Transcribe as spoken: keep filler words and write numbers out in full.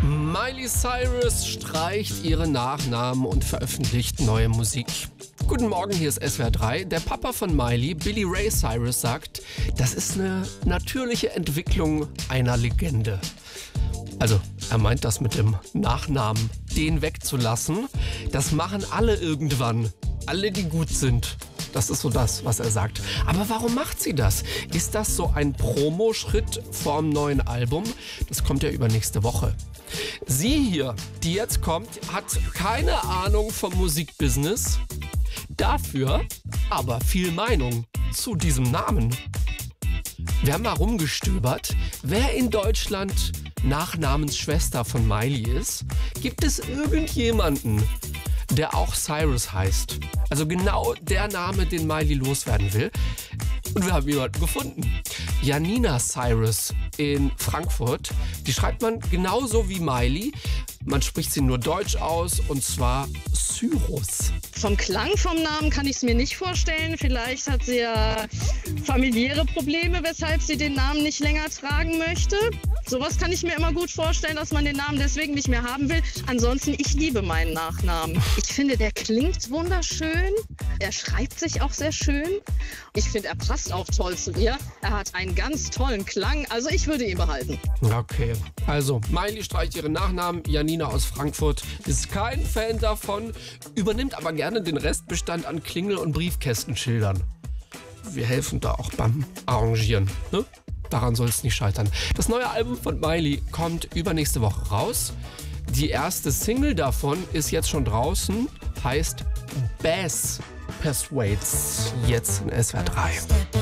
Miley Cyrus streicht ihre Nachnamen und veröffentlicht neue Musik. Guten Morgen, hier ist S W R drei. Der Papa von Miley, Billy Ray Cyrus, sagt, das ist eine natürliche Entwicklung einer Legende. Also, er meint das mit dem Nachnamen, den wegzulassen. Das machen alle irgendwann. Alle, die gut sind. Das ist so das, was er sagt. Aber warum macht sie das? Ist das so ein Promoschritt vorm neuen Album? Das kommt ja übernächste Woche. Sie hier, die jetzt kommt, hat keine Ahnung vom Musikbusiness. Dafür aber viel Meinung zu diesem Namen. Wir haben mal rumgestöbert, wer in Deutschland Nachnamensschwester von Miley ist. Gibt es irgendjemanden, der auch Cyrus heißt? Also genau der Name, den Miley loswerden will. Und wir haben jemanden gefunden. Janina Cyrus in Frankfurt. Die schreibt man genauso wie Miley. Man spricht sie nur deutsch aus, und zwar Cyrus. Vom Klang vom Namen kann ich es mir nicht vorstellen. Vielleicht hat sie ja familiäre Probleme, weshalb sie den Namen nicht länger tragen möchte. Sowas kann ich mir immer gut vorstellen, dass man den Namen deswegen nicht mehr haben will. Ansonsten, ich liebe meinen Nachnamen. Ich finde, der klingt wunderschön. Er schreibt sich auch sehr schön. Ich finde, er passt auch toll zu ihr. Er hat einen ganz tollen Klang. Also ich würde ihn behalten. Okay, also Miley streicht ihren Nachnamen. Janina aus Frankfurt ist kein Fan davon, übernimmt aber gerne den Restbestand an Klingel- und Briefkästenschildern. Wir helfen da auch beim Arrangieren, ne? Daran soll es nicht scheitern. Das neue Album von Miley kommt übernächste Woche raus. Die erste Single davon ist jetzt schon draußen, heißt Bass Persuades, jetzt in S W R drei.